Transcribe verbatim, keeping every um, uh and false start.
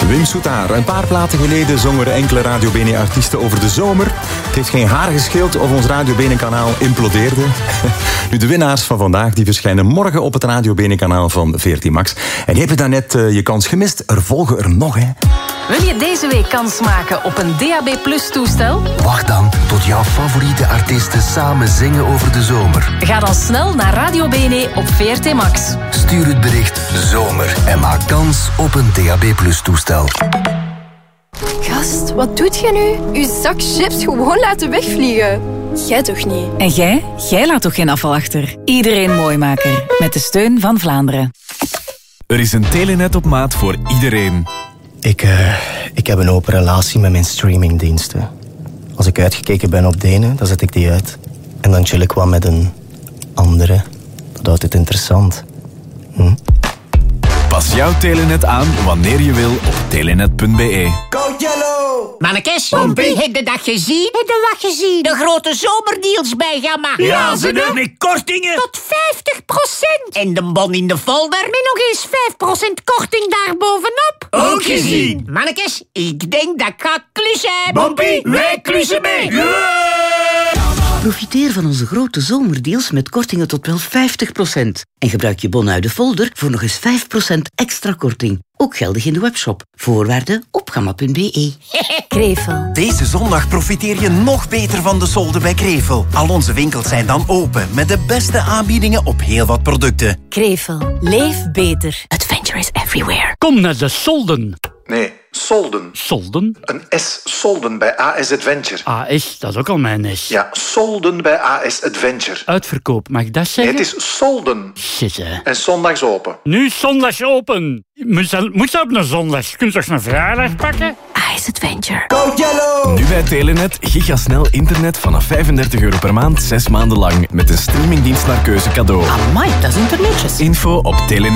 Wim Soetaar. Een paar platen geleden zongen er enkele Radio Bene-artiesten over de zomer. Het heeft geen haar gescheeld of ons Radio Bene-kanaal implodeerde. Nu, de winnaars van vandaag die verschijnen morgen op het Radio Bene-kanaal van veertien Max. En je hebt daarnet uh, je kans gemist. Er volgen er nog, hè. Wil je deze week kans maken op een D A B Plus toestel? Wacht dan tot jouw favoriete artiesten samen zingen over de zomer. Ga dan snel naar Radio Bene op veertien Max. Stuur het bericht zomer en maak kans op een D A B Plus toestel. Gast, wat doet je nu? Uw zak chips gewoon laten wegvliegen. Jij toch niet? En jij? Jij laat toch geen afval achter? Iedereen Mooimaker. Met de steun van Vlaanderen. Er is een Telenet op maat voor iedereen. Ik, uh, ik heb een open relatie met mijn streamingdiensten. Als ik uitgekeken ben op de ene, dan zet ik die uit. En dan chill ik wat met een andere. Dat houdt het interessant. Hm? Pas jouw Telenet aan wanneer je wil op telenet punt b e. Go Yellow! Mannekes, Pompie, heb je dat gezien? Heb je wat gezien? De grote zomerdeals bij Gamma. Ja, ze doen met kortingen. Tot vijftig procent. En de bon in de folder met nog eens vijf procent korting daarbovenop. Ook gezien. Mannekes, ik denk dat ik ga klussen. Pompie, wij klussen mee. Yeah! Profiteer van onze grote zomerdeals met kortingen tot wel vijftig procent. En gebruik je bon uit de folder voor nog eens vijf procent extra korting. Ook geldig in de webshop. Voorwaarden op gamma punt b e. Krevel. Deze zondag profiteer je nog beter van de solden bij Krevel. Al onze winkels zijn dan open met de beste aanbiedingen op heel wat producten. Krevel. Leef beter. Adventure is everywhere. Kom naar de solden. Nee, solden. Solden? Een S, solden bij A S Adventure. A S, dat is ook al mijn S. Ja, solden bij A S Adventure. Uitverkoop, mag ik dat zeggen? Nee, het is solden. Zitten. En zondags open. Nu zondags open. Moet je, moet je op een zondag? Kun je toch een vrijdag pakken? A S Adventure. Go Yellow! Nu bij Telenet gigasnel internet vanaf vijfendertig euro per maand, zes maanden lang. Met een streamingdienst naar keuze cadeau. Amai, dat is internetjes. Info op telenet